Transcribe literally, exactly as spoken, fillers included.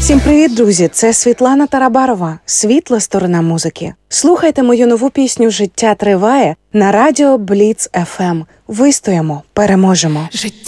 Всім привіт, друзі! Це Світлана Тарабарова, світла сторона музики. Слухайте мою нову пісню «Життя триває» на радіо Бліц еф ем. Вистоїмо, переможемо.